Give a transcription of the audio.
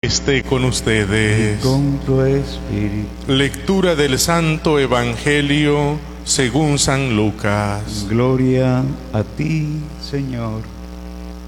esté con ustedes. Con tu espíritu. Lectura del Santo Evangelio según San Lucas. Gloria a ti, Señor.